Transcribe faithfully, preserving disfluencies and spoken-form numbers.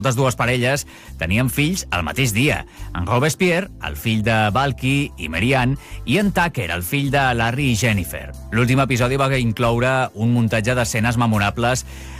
Totes dues parelles tenien fills el mateix dia. En Robespierre, el fill de Valky i Marianne, i en Tucker, el fill de Larry i Jennifer. L'últim episodi va incloure un muntatge d'escenes memorables